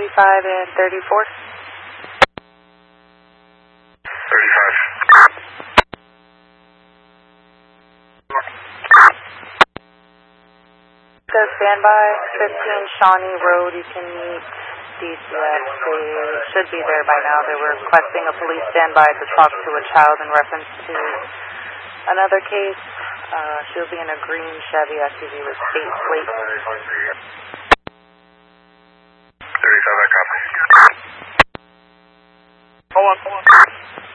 35 and 34. 35. So standby, 15 Shawnee Road. You can meet DCF. They should be there by now. They were requesting a police standby to talk to a child in reference to another case. She'll be in a green Chevy SUV with state plate. 35, I copy. Hold on.